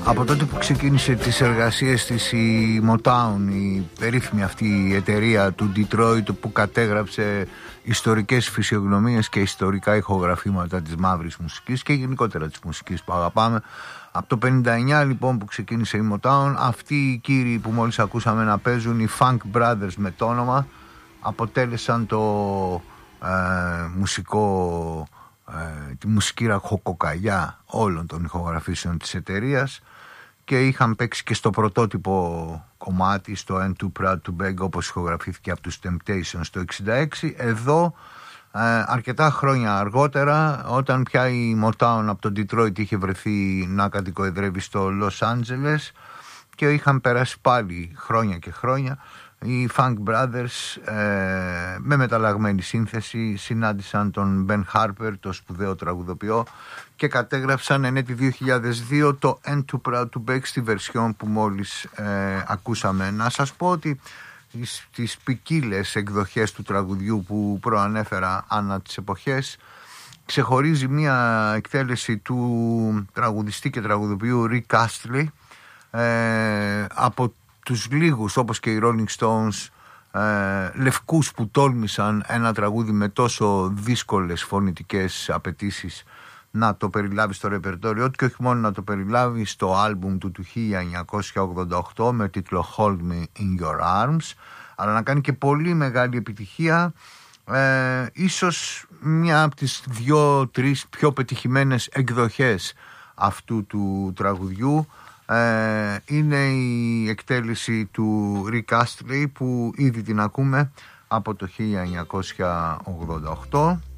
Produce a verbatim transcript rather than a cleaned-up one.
Από τότε που ξεκίνησε τις εργασίες της η Motown, η περίφημη αυτή η εταιρεία του Detroit που κατέγραψε ιστορικές φυσιογνωμίες και ιστορικά ηχογραφήματα της μαύρης μουσικής και γενικότερα της μουσικής που αγαπάμε, από το πενήντα εννιά λοιπόν που ξεκίνησε η Motown, αυτοί οι κύριοι που μόλις ακούσαμε να παίζουν, οι Funk Brothers με το όνομα, αποτέλεσαν το ε, μουσικό, ε, τη μουσική ραχοκοκαλιά όλων των ηχογραφήσεων της εταιρείας και είχαν παίξει και στο πρωτότυπο κομμάτι, στο And Too Proud to Beg, όπως ηχογραφήθηκε από τους Temptations το εξήντα έξι. Εδώ ε, αρκετά χρόνια αργότερα, όταν πια η Motown από το Detroit είχε βρεθεί να κατοικοεδρεύει στο Los Angeles και είχαν περάσει πάλι χρόνια και χρόνια, οι Funk Brothers ε, με μεταλλαγμένη σύνθεση συνάντησαν τον Ben Harper, το σπουδαίο τραγουδοποιό, και κατέγραψαν εν έτη δύο χιλιάδες δύο το And Too Proud to Beg στη βερσιόν που μόλις ε, ακούσαμε. Να σας πω ότι στις ποικίλες εκδοχές του τραγουδιού που προανέφερα ανά τις εποχές ξεχωρίζει μια εκτέλεση του τραγουδιστή και τραγουδοποιού Rick Astley, ε, από τους λίγους, όπως και οι Rolling Stones, ε, λευκούς που τόλμησαν ένα τραγούδι με τόσο δύσκολες φωνητικές απαιτήσεις να το περιλάβει στο ρεπερτόριό του και όχι μόνο να το περιλάβει στο άλμπουμ του του χίλια εννιακόσια ογδόντα οκτώ με τίτλο Hold Me In Your Arms, αλλά να κάνει και πολύ μεγάλη επιτυχία, ε, ίσως μια από τις δυο-τρεις πιο πετυχημένες εκδοχές αυτού του τραγουδιού. Ε, είναι η εκτέλεση του Rick Astley που ήδη την ακούμε από το χίλια εννιακόσια ογδόντα οκτώ.